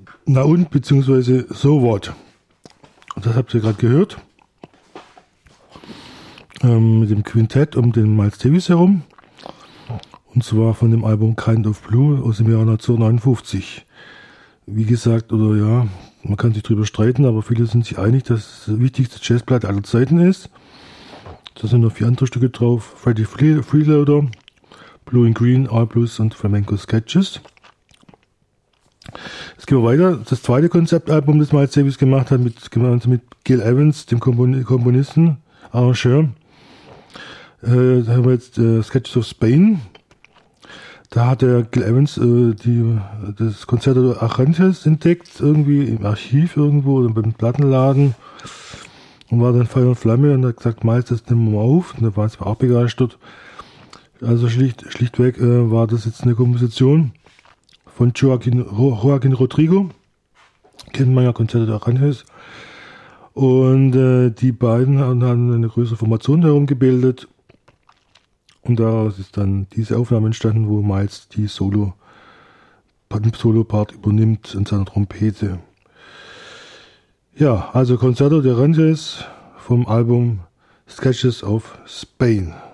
Na und, beziehungsweise So What. Das habt ihr gerade gehört. Mit dem Quintett um den Miles Davis herum. Und zwar von dem Album Kind of Blue aus dem Jahr 1959. Wie gesagt, oder ja, man kann sich drüber streiten, aber viele sind sich einig, dass es das wichtigste Jazzplatte aller Zeiten ist. Da sind noch 4 andere Stücke drauf. Freddie Freeloader, Blue and Green, All Blues und Flamenco Sketches. Jetzt gehen wir weiter. Das zweite Konzeptalbum, das Miles Davis gemacht hat, gemeinsam mit Gil Evans, dem Komponisten, Arrangeur. Da haben wir jetzt Sketches of Spain. Da hat der Gil Evans das Concerto Arantes entdeckt, irgendwie im Archiv irgendwo oder beim Plattenladen. Und war dann Feuer und Flamme und hat gesagt, Miles, das nehmen wir mal auf. Und da war es auch begeistert. Also schlichtweg war das jetzt eine Komposition von Joaquin Rodrigo. Kennt man ja, Concerto Arantes. Und die beiden haben eine größere Formation darum gebildet. Und daraus ist dann diese Aufnahme entstanden, wo Miles die Solo-Part übernimmt in seiner Trompete. Ja, also Concerto de Arantes vom Album Sketches of Spain.